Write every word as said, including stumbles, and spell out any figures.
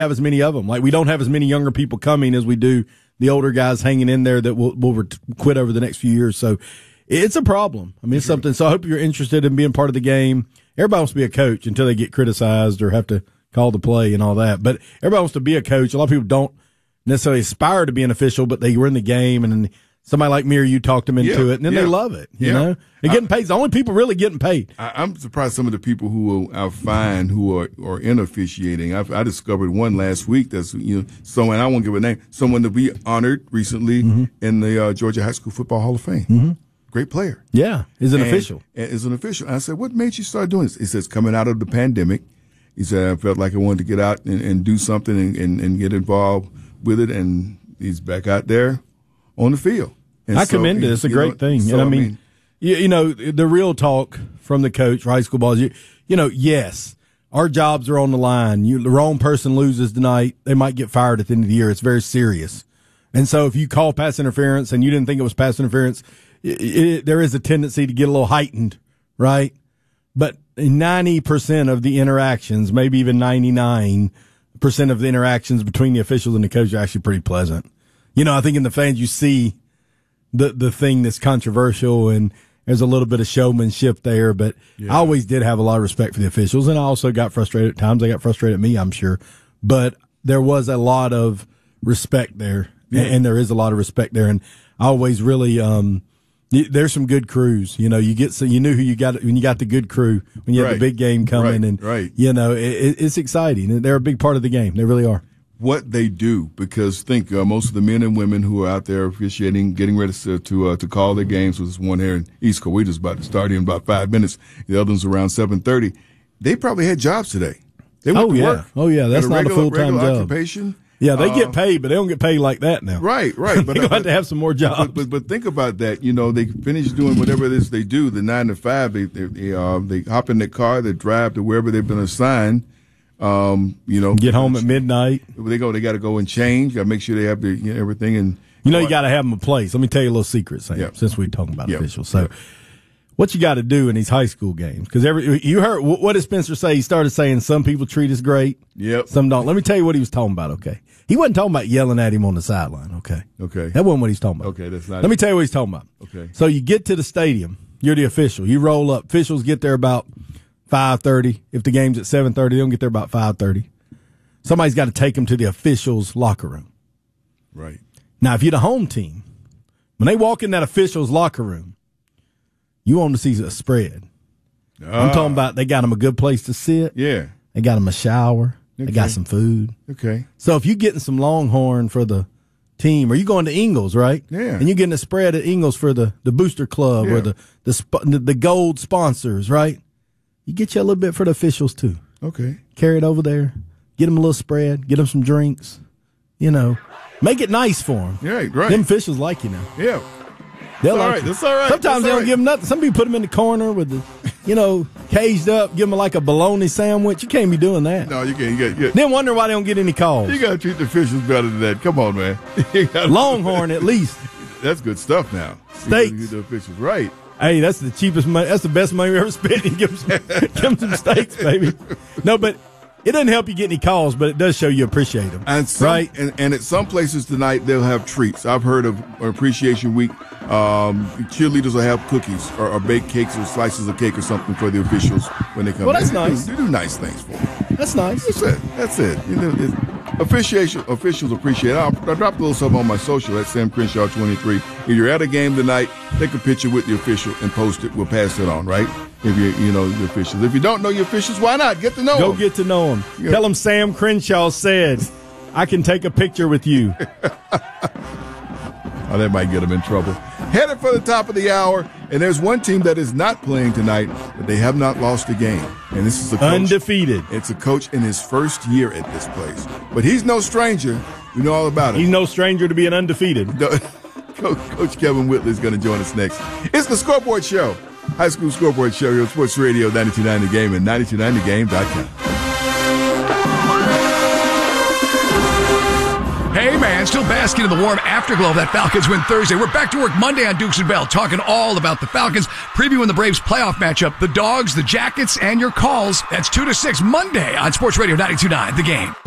have as many of them. Like, we don't have as many younger people coming as we do the older guys hanging in there that will, will ret- quit over the next few years. So it's a problem. I mean, it's something. So I hope you're interested in being part of the game. Everybody wants to be a coach until they get criticized or have to call the play and all that. But everybody wants to be a coach. A lot of people don't necessarily aspire to be an official, but they were in the game, and then somebody like me or you talked them into yeah, it, and then yeah. they love it. You yeah. know, they're getting paid. It's the only people really getting paid. I, I'm surprised some of the people who I find who are, are in officiating. I, I discovered one last week that's, you know, someone, I won't give a name, someone that we honored recently mm-hmm. in the uh, Georgia High School Football Hall of Fame. Mm-hmm. Great player. Yeah, is an and, official. And is an official. And I said, what made you start doing this? He says, coming out of the pandemic, he said, I felt like I wanted to get out and, and do something and, and, and get involved with it, and he's back out there on the field. And I so, commend it. It's a great know, thing. So, and I mean, I mean you, you know, the real talk from the coach for high school ball is, you, you know, yes, our jobs are on the line. You, the wrong person loses tonight, they might get fired at the end of the year. It's very serious. And so if you call pass interference and you didn't think it was pass interference, it, it, there is a tendency to get a little heightened, right? But ninety percent of the interactions, maybe even ninety-nine percent of the interactions between the officials and the coach are actually pretty pleasant. You know, I think in the fans you see the the thing that's controversial, and there's a little bit of showmanship there, but yeah. I always did have a lot of respect for the officials, and I also got frustrated at times. They got frustrated at me, I'm sure. But there was a lot of respect there, yeah. and there is a lot of respect there, and I always really um there's some good crews. You know, you get so you knew who you got when you got the good crew when you right. had the big game coming, right. and right. you know it, it's exciting. They're a big part of the game. They really are. What they do, because think uh, most of the men and women who are out there officiating, getting ready to to, uh, to call their games, with this one here in East Coweta's about to start in about five minutes. The other one's around seven thirty. They probably had jobs today. They went oh to yeah, work. oh yeah, that's a not regular, a full time regular job. Occupation. Yeah, they uh, get paid, but they don't get paid like that now. Right, right. But they're going to have to have some more jobs. But, but but think about that. You know, they finish doing whatever it is they do. The nine to five, they they they, uh, they hop in their car, they drive to wherever they've been assigned. Um, you know, get home at midnight. They go. They got to go and change. Got to make sure they have the, you know, everything. And you know, you got to have them a place. Let me tell you a little secret, Sam, yep. since we're talking about yep. officials. So, yep. what you got to do in these high school games? Because every you heard what did Spencer say? He started saying some people treat us great, yep, some don't. Let me tell you what he was talking about. Okay, he wasn't talking about yelling at him on the sideline. Okay, okay, that wasn't what he's talking about. Okay, that's not. Let it. me tell you what he's talking about. Okay, so you get to the stadium. You're the official. You roll up. Officials get there about five thirty. If the game's at seven thirty, they don't get there about five thirty. Somebody's got to take them to the officials' locker room. Right. Now, if you're the home team, when they walk in that officials' locker room, you want to see a spread. Ah. I'm talking about they got them a good place to sit. Yeah. They got them a shower. Okay. They got some food. Okay. So if you're getting some Longhorn for the team, or you going to Ingles, right? Yeah. And you're getting a spread at Ingles for the, the Booster Club yeah. or the, the, the gold sponsors, right? You get you a little bit for the officials, too. Okay. Carry it over there. Get them a little spread. Get them some drinks. You know, make it nice for them. Right, right. Them officials like you now. Yeah. They'll That's like all right. you. That's all right. Sometimes That's they all don't right. give them nothing. Some people put them in the corner with the, you know, caged up, give them like a bologna sandwich. You can't be doing that. No, you can't. You got, you, then wonder why they don't get any calls. You got to treat the officials better than that. Come on, man. Longhorn at least. That's good stuff now. Steaks. The officials, right. Hey, that's the cheapest money. That's the best money we ever spent. And give them some, give them some steaks, baby. No, but it doesn't help you get any calls, but it does show you appreciate them. And some, right? And, and at some places tonight, they'll have treats. I've heard of Appreciation Week. Um, cheerleaders will have cookies or, or baked cakes or slices of cake or something for the officials when they come. Well, that's in. nice. They do, they do nice things for them. That's nice. That's it. That's it. You know, it, officiation, officials appreciate it. I'll, I'll drop a little something on my social at Sam Crenshaw twenty-three. If you're at a game tonight, take a picture with the official and post it. We'll pass it on, right? If you you know your officials. If you don't know your officials, why not? Get to know Go them. get to know them. Yeah. Tell them Sam Crenshaw said, I can take a picture with you. Oh, that might get them in trouble. Headed for the top of the hour, and there's one team that is not playing tonight, but they have not lost a game. And this is a coach. Undefeated. It's a coach in his first year at this place. But he's no stranger. We know all about it. He's no stranger to being undefeated. Coach Kevin Whitley is going to join us next. It's the Scoreboard Show. High School Scoreboard Show here on Sports Radio ninety-two point nine The Game and ninety-two point nine the game dot com. Hey, man, still basking in the warm afterglow of that Falcons win Thursday. We're back to work Monday on Dukes and Bell, talking all about the Falcons, previewing the Braves playoff matchup, the Dogs, the Jackets, and your calls. That's two to six Monday on Sports Radio ninety-two point nine The Game.